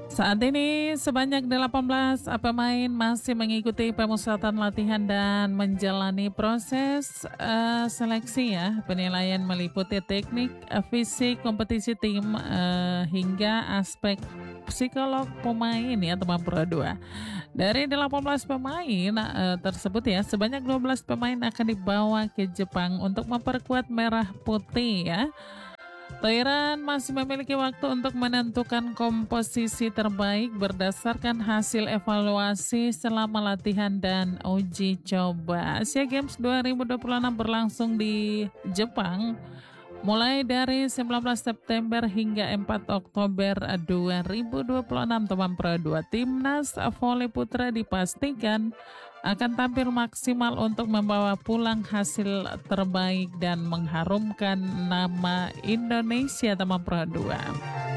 Saat ini sebanyak 18 pemain masih mengikuti pemusatan latihan dan menjalani proses seleksi ya. Penilaian meliputi teknik, fisik, kompetisi tim hingga aspek psikolog pemain ya teman Pro 2. Dari 18 pemain tersebut ya, sebanyak 12 pemain akan dibawa ke Jepang untuk memperkuat merah putih ya. Thailand masih memiliki waktu untuk menentukan komposisi terbaik berdasarkan hasil evaluasi selama latihan dan uji coba. Asia Games 2026 berlangsung di Jepang mulai dari 19 September hingga 4 Oktober 2026 teman Pro 2. Timnas voli putra dipastikan akan tampil maksimal untuk membawa pulang hasil terbaik dan mengharumkan nama Indonesia teman Pro 2.